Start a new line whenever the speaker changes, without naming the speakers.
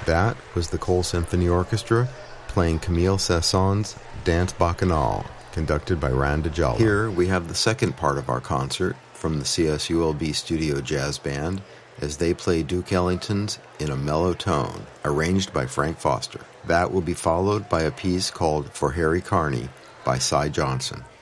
That was the Cole Symphony Orchestra playing Camille Saint-Saëns' Danse Bacchanale, conducted by Randa Jalal. Here we have the second part of our concert from the CSULB Studio Jazz Band as they play Duke Ellington's In a Mellow Tone, arranged by Frank Foster. That will be followed by a piece called For Harry Carney by Cy Johnson.